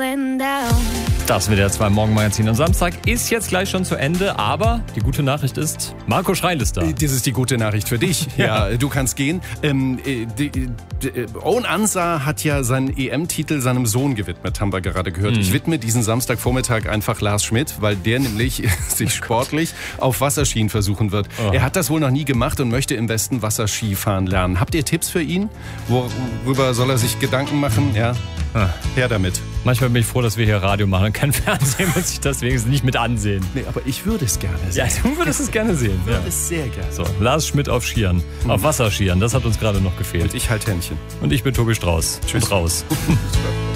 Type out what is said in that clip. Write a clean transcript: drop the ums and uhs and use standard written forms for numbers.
falling down. Das WDR 2 Morgenmagazin am Samstag ist jetzt gleich schon zu Ende, aber die gute Nachricht ist, Marco Schreil ist da. Das ist die gute Nachricht für dich. Ja, du kannst gehen. Owen Ansah hat ja seinen EM-Titel seinem Sohn gewidmet, haben wir gerade gehört. Ich widme diesen Samstagvormittag einfach Lars Schmidt, weil der nämlich sich sportlich auf Wasserschienen versuchen wird. Er hat das wohl noch nie gemacht und möchte im Westen Wasserskifahren lernen. Habt ihr Tipps für ihn? Worüber soll er sich Gedanken machen? Ja, her damit. Manchmal bin ich froh, dass wir hier Radio machen und kein Fernsehen, muss ich das wenigstens nicht mit ansehen. Nee, aber ich würde es gerne sehen. Ja, du würdest es gerne sehen. Ich würde es sehr gerne. So, Lars Schmidt auf Skiern, auf Wasserskiern, das hat uns gerade noch gefehlt. Und ich halt Händchen. Und ich bin Tobi Strauß. Tschüss. Und raus.